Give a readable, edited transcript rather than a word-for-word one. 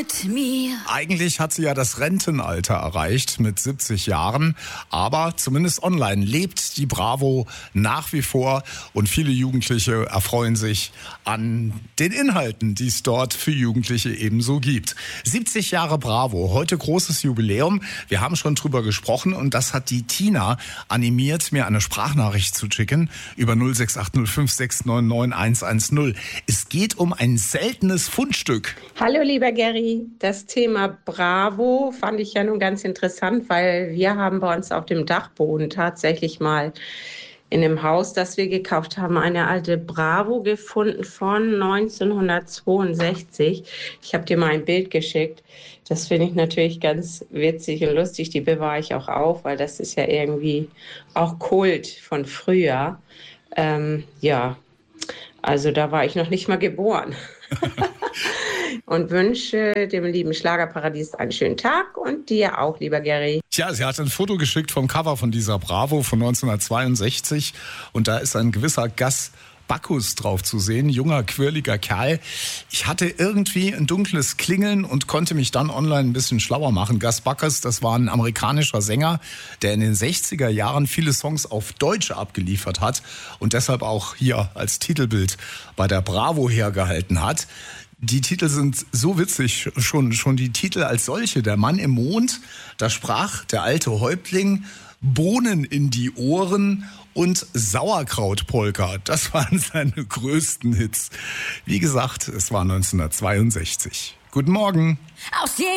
mit mir. Eigentlich hat sie ja das Rentenalter erreicht mit 70 Jahren, aber zumindest online lebt die Bravo nach wie vor und viele Jugendliche erfreuen sich an den Inhalten, die es dort für Jugendliche ebenso gibt. 70 Jahre Bravo, heute großes Jubiläum. Wir haben schon drüber gesprochen und das hat die Tina animiert, mir eine Sprachnachricht zu schicken über 06805699110. Es geht um ein seltenes Fundstück. Hallo lieber Gary, das Thema Bravo fand ich ja nun ganz interessant, weil wir haben bei uns auf dem Dachboden tatsächlich mal in dem Haus, das wir gekauft haben, eine alte Bravo gefunden von 1962. Ich habe dir mal ein Bild geschickt. Das finde ich natürlich ganz witzig und lustig. Die bewahre ich auch auf, weil das ist ja irgendwie auch Kult von früher. Ja, also da war ich noch nicht mal geboren. Und wünsche dem lieben Schlagerparadies einen schönen Tag und dir auch, lieber Gary. Tja, sie hat ein Foto geschickt vom Cover von dieser Bravo von 1962 und da ist ein gewisser Gus Backus drauf zu sehen, junger, quirliger Kerl. Ich hatte irgendwie ein dunkles Klingeln und konnte mich dann online ein bisschen schlauer machen. Gus Backus, das war ein amerikanischer Sänger, der in den 60er Jahren viele Songs auf Deutsch abgeliefert hat und deshalb auch hier als Titelbild bei der Bravo hergehalten hat. Die Titel sind so witzig, schon die Titel als solche. Der Mann im Mond, da sprach der alte Häuptling, Bohnen in die Ohren und Sauerkrautpolka. Das waren seine größten Hits. Wie gesagt, es war 1962. Guten Morgen.